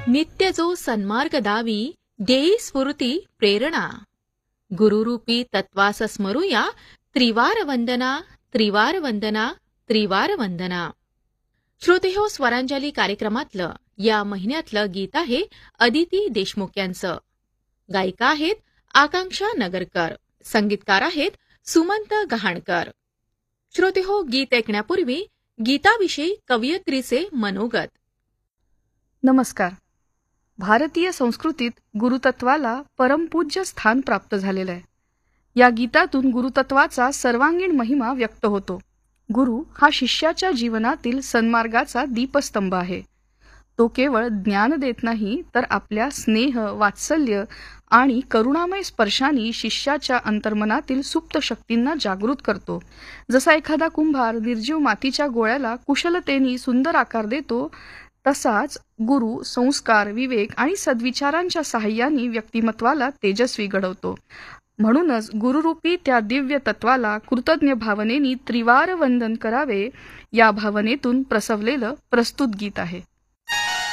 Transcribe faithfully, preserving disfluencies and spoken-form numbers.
नित्य जो सन्मार्ग दावी देई स्फूर्ती प्रेरणा. गुरुरूपी तत्वास स्मरूया त्रिवार वंदना त्रिवार वंदना त्रिवार वंदना. श्रोतेहो, स्वरांजली कार्यक्रमातलं या महिन्यातलं गीत आहे अदिती देशमुख यांचं. गायिका आहेत आकांक्षा नगरकर, संगीतकार आहेत सुमंत गहाणकर. श्रोतेहो, गीत ऐकण्यापूर्वी गीताविषयी कवयित्रीचे मनोगत. नमस्कार. भारतीय संस्कृतीत गुरुतत्वाला परमपूज्य स्थान प्राप्त झालेलं आहे. या गीतातून गुरुतत्वाचा सर्वांगीण महिमा व्यक्त होतो. गुरु हा शिष्याच्या जीवनातील सन्मार्गाचा दीपस्तंभ आहे. तो केवळ ज्ञान देत नाही, तर आपल्या स्नेह, वात्सल्य आणि करुणामय स्पर्शाने शिष्याच्या अंतर्मनातील सुप्त शक्तींना जागृत करतो. जसा एखादा कुंभार निर्जीव मातीच्या गोळ्याला कुशलतेने सुंदर आकार देतो, तसाच गुरु संस्कार, विवेक आणि सद्विचारांच्या साहाय्याने व्यक्तिमत्वाला तेजस्वी घडवतो. म्हणूनच गुरुरूपी त्या दिव्य तत्वाला कृतज्ञ भावनेने त्रिवार वंदन करावे, या भावनेतून प्रसवलेलं प्रस्तुत गीत आहे.